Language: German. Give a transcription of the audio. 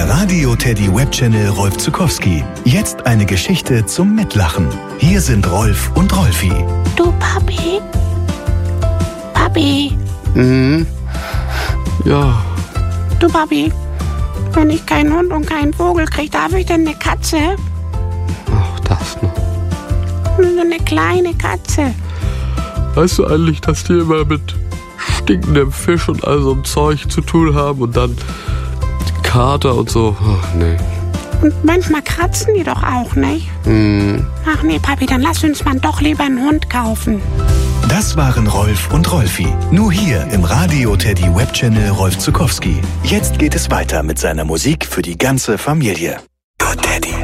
Der Radio Teddy Webchannel Rolf Zuckowski. Jetzt eine Geschichte zum Mitlachen. Hier sind Rolf und Rolfi. Du Papi? Papi? Ja. Du Papi, wenn ich keinen Hund und keinen Vogel kriege, darf ich denn eine Katze? Ach, das noch. So eine kleine Katze. Weißt du eigentlich, dass die immer mit stinkendem Fisch und all so einem Zeug zu tun haben und dann Kater und so? Ach, nee. Und manchmal kratzen die doch auch, nicht? Ach nee, Papi, dann lass uns mal doch lieber einen Hund kaufen. Das waren Rolf und Rolfi. Nur hier im Radio Teddy Webchannel Rolf Zuckowski. Jetzt geht es weiter mit seiner Musik für die ganze Familie.